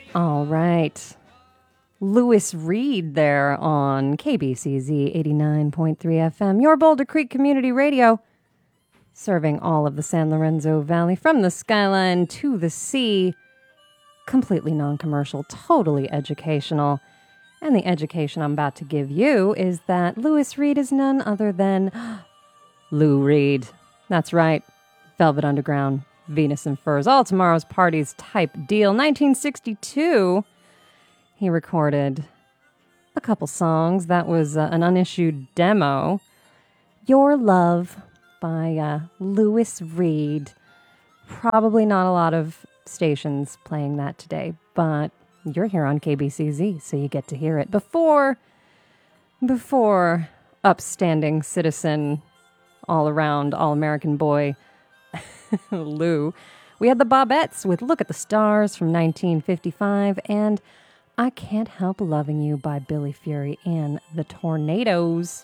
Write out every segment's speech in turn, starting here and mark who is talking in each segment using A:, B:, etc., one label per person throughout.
A: All right. Lewis Reed there on KBCZ 89.3 FM, your Boulder Creek Community Radio, serving all of the San Lorenzo Valley from the skyline to the sea. Completely non-commercial, totally educational. And the education I'm about to give you is that Lewis Reed is none other than Lou Reed. That's right. Velvet Underground, Venus and Furs, all tomorrow's parties type deal. 1962, he recorded a couple songs. That was an unissued demo. Your Love by Lewis Reed. Probably not a lot of stations playing that today, but you're here on KBCZ, so you get to hear it. Before upstanding citizen, all-around, all-American boy, Lou, we had the Bobettes with Look at the Stars from 1955, and I Can't Help Loving You by Billy Fury and the Tornadoes.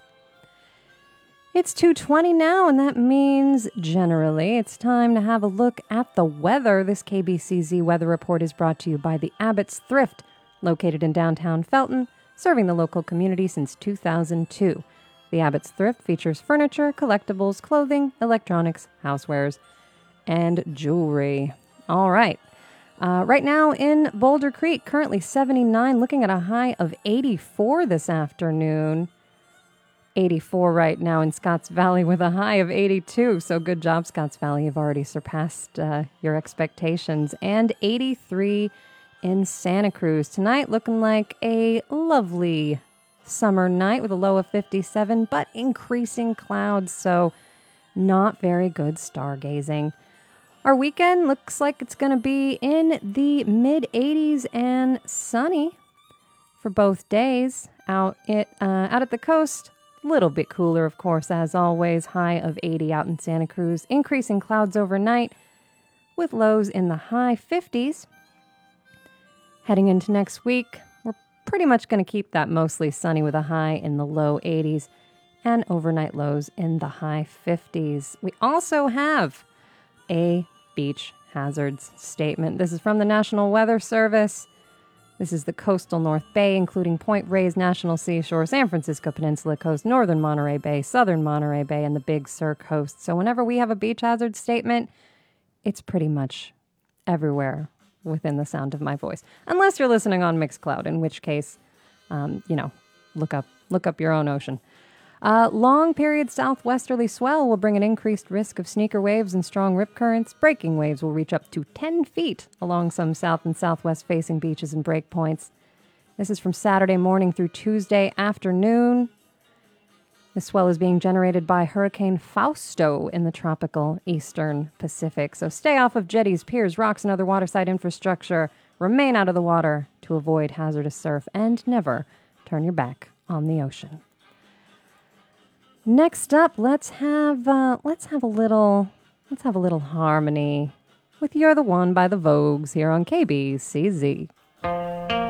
A: It's 2:20 now, and that means, generally, it's time to have a look at the weather. This KBCZ weather report is brought to you by the Abbott's Thrift, located in downtown Felton, serving the local community since 2002. The Abbott's Thrift features furniture, collectibles, clothing, electronics, housewares, and jewelry. All right. Right now in Boulder Creek, currently 79, looking at a high of 84 this afternoon. 84 right now in Scotts Valley with a high of 82. So good job, Scotts Valley. You've already surpassed your expectations. And 83 in Santa Cruz. Tonight looking like a lovely summer night with a low of 57, but increasing clouds, so not very good stargazing. Our weekend looks like it's going to be in the mid-80s and sunny for both days. Out at the coast, a little bit cooler, of course, as always. High of 80 out in Santa Cruz. Increasing clouds overnight with lows in the high 50s. Heading into next week, we're pretty much going to keep that mostly sunny with a high in the low 80s and overnight lows in the high 50s. We also have a beach hazards statement. This is from the National Weather Service. This is the coastal North Bay, including Point Reyes National Seashore, San Francisco Peninsula Coast, northern Monterey Bay, southern Monterey Bay, and the Big Sur Coast. So whenever we have a beach hazard statement, it's pretty much everywhere within the sound of my voice. Unless you're listening on Mixcloud, in which case, look up your own ocean. Long period southwesterly swell will bring an increased risk of sneaker waves and strong rip currents. Breaking waves will reach up to 10 feet along some south and southwest facing beaches and break points. This is from Saturday morning through Tuesday afternoon. The swell is being generated by Hurricane Fausto in the tropical eastern Pacific. So stay off of jetties, piers, rocks, and other waterside infrastructure. Remain out of the water to avoid hazardous surf, and never turn your back on the ocean. Next up, let's have a little harmony with "You're the One" by the Vogues here on KBCZ.